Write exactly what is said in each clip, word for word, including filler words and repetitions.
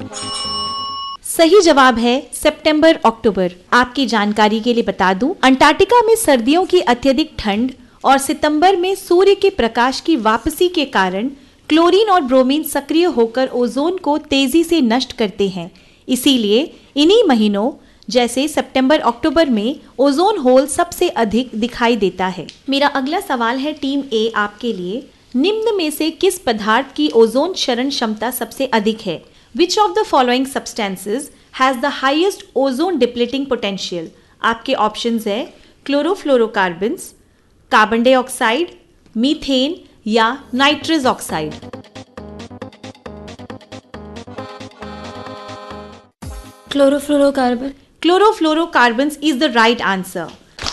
सही जवाब है सितंबर अक्टूबर। आपकी जानकारी के लिए बता दूं, अंटार्कटिका में सर्दियों की अत्यधिक ठंड और सितंबर में सूर्य के प्रकाश की वापसी के कारण क्लोरीन और ब्रोमीन सक्रिय होकर ओजोन को तेजी से नष्ट करते हैं। इसीलिए इन्हीं महीनों जैसे सितंबर अक्टूबर में ओजोन होल सबसे अधिक दिखाई देता है। मेरा अगला सवाल है टीम ए आपके लिए। निम्न में से किस पदार्थ की ओजोन क्षरण क्षमता सबसे अधिक है? Which of the following substances has the highest ozone depleting potential? आपके ऑप्शंस है क्लोरोफ्लोरोकार्बन्स, कार्बन डाइऑक्साइड, मीथेन या nitrous oxide. Chlorofluorocarbon. Chlorofluorocarbons is the right answer.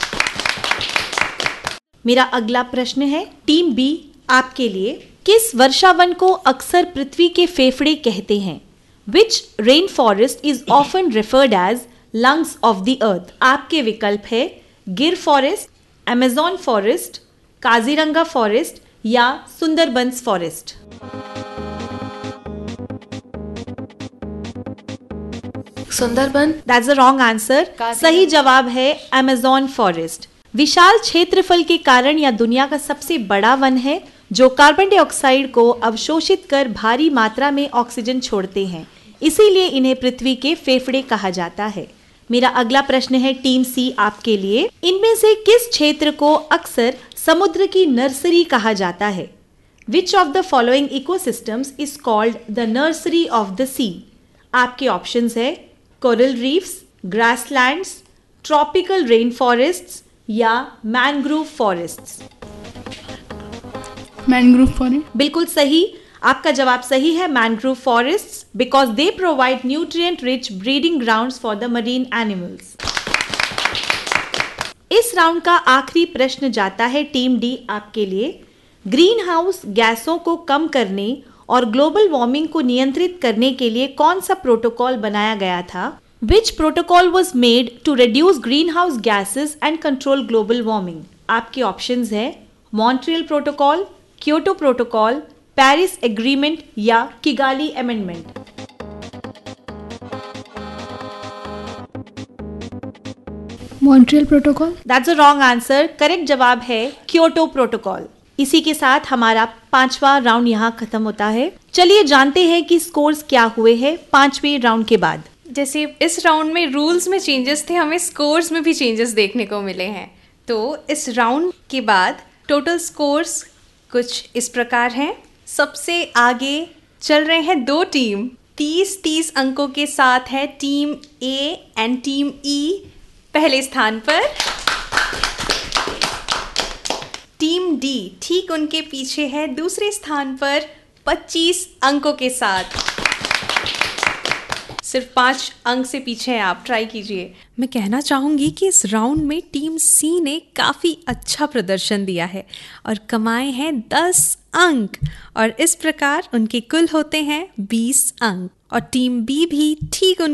मेरा अगला प्रश्न है टीम बी आपके लिए। किस वर्षावन को अक्सर पृथ्वी के फेफड़े कहते हैं? Which rainforest is often referred as lungs of the earth? आपके विकल्प है गिर forest, Amazon forest, Kaziranga forest या Sundarbans forest. Sundarban. That's the wrong answer. सही जवाब है अमेजोन फॉरेस्ट। विशाल क्षेत्रफल के कारण यह दुनिया का सबसे बड़ा वन है जो कार्बन डाइऑक्साइड को अवशोषित कर भारी मात्रा में ऑक्सीजन छोड़ते हैं। इसीलिए इन्हें पृथ्वी के फेफड़े कहा जाता है। मेरा अगला प्रश्न है टीम सी आपके लिए। इनमें से किस क्षेत्र को अक्सर समुद्र की नर्सरी कहा जाता है? Which of the following ecosystems is called the nursery of the sea? आपके ऑप्शंस है coral reefs, grasslands, tropical rain forests या मैंग्रोव फॉरेस्ट्स। Mangrove forest. बिल्कुल सही, आपका जवाब सही है mangrove forests because they provide nutrient rich breeding grounds for the marine animals. इस राउंड का आखिरी प्रश्न जाता है टीम डी आपके लिए। ग्रीन हाउस गैसों को कम करने और ग्लोबल वार्मिंग को नियंत्रित करने के लिए कौन सा प्रोटोकॉल बनाया गया था? Which protocol was made to reduce greenhouse gases and control global warming? आपके ऑप्शंस है Montreal protocol, Kyoto protocol, Paris agreement या Kigali amendment. Montreal protocol. That's a wrong answer. Correct जवाब है क्योटो प्रोटोकॉल। इसी के साथ हमारा पांचवा राउंड यहाँ खत्म होता है। चलिए जानते हैं कि स्कोर्स क्या हुए हैं पांचवें राउंड के बाद। जैसे इस राउंड में रूल्स में चेंजेस थे, हमें स्कोर्स में भी चेंजेस देखने को मिले हैं। तो इस राउंड के बाद टोटल स्कोर्स कुछ इस प्रकार हैं। सबसे आगे चल रहे हैं दो टीम, तीस तीस अंकों के साथ है टीम ए एंड टीम ई पहले स्थान पर। टीम डी ठीक उनके पीछे है दूसरे स्थान पर पच्चीस अंकों के साथ। सिर्फ पाँच अंक से पीछे हैं आप, ट्राई कीजिए। मैं कहना चाहूँगी कि इस राउंड में टीम सी ने काफ़ी अच्छा प्रदर्शन दिया है और कमाए हैं दस अंक और इस प्रकार उनके कुल होते हैं बीस अंक और टीम बी भी ठीक उनके